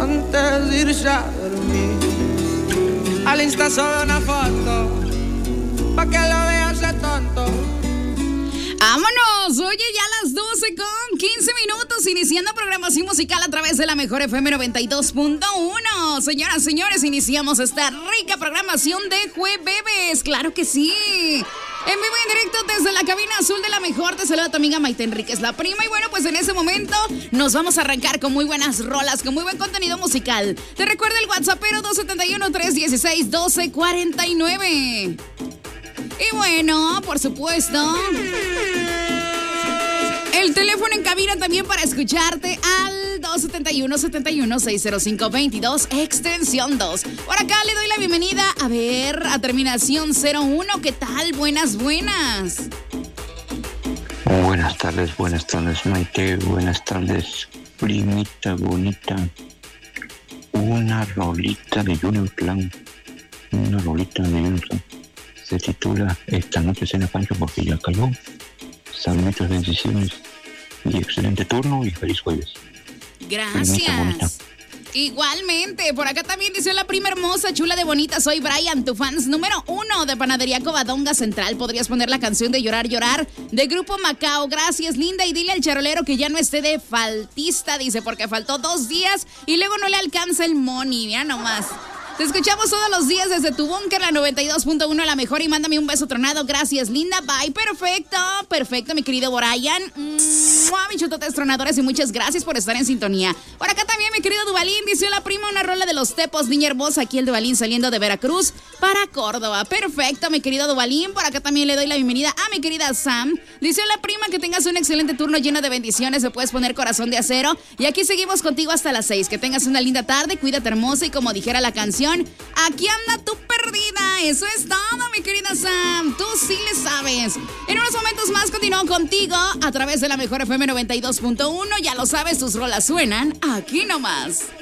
antes de irse a dormir. Al Insta sube una foto pa' que lo veas de tonto. ¡Vámonos! Oye, ya las 12:15, iniciando programación musical a través de la mejor FM 92.1. Señoras, señores, iniciamos esta rica programación de jueves. ¡Claro que sí! En vivo y en directo desde la cabina azul de la mejor. Te saluda tu amiga Maite Enríquez, la prima. Y bueno, pues en ese momento nos vamos a arrancar con muy buenas rolas, con muy buen contenido musical. Te recuerdo el WhatsAppero 271-316-1249. Y bueno, por supuesto, el teléfono en cabina también para escucharte al 271-71-605-22, extensión 2. Por acá le doy la bienvenida, a terminación 01. ¿Qué tal? Buenas. Buenas tardes, Maite. Buenas tardes, primita bonita. Una rolita de Junior Clan. Se titula Esta noche cena Pancho porque ya cayó. Saludos, bendiciones y excelente turno y feliz jueves. Gracias. Igualmente, por acá también dice la prima hermosa, chula de bonita, soy Brian, tu fans número 1 de Panadería Covadonga Central. Podrías poner la canción de Llorar, de Grupo Macao. Gracias, linda, y dile al charolero que ya no esté de faltista, dice, porque faltó 2 días y luego no le alcanza el money, mira nomás. Te escuchamos todos los días desde tu búnker, la 92.1, la mejor, y mándame un beso tronado. Gracias, linda. Bye. Perfecto, mi querido Brian. Bichototes tronadores, y muchas gracias por estar en sintonía. Por acá también, mi querido Duvalín, dice la prima, una rola de los Tepos, niña hermosa. Aquí el Duvalín saliendo de Veracruz para Córdoba. Perfecto, mi querido Duvalín. Por acá también le doy la bienvenida a mi querida Sam. Dice la prima que tengas un excelente turno lleno de bendiciones. Se puedes poner corazón de acero. Y aquí seguimos contigo hasta las 6. Que tengas una linda tarde, cuídate hermosa, y como dijera la canción, aquí anda tú perdida. Eso es todo, mi querida Sam. Tú sí le sabes. En unos momentos más continúo contigo a través de la mejor FM 92.1. Ya lo sabes, tus rolas suenan aquí nomás.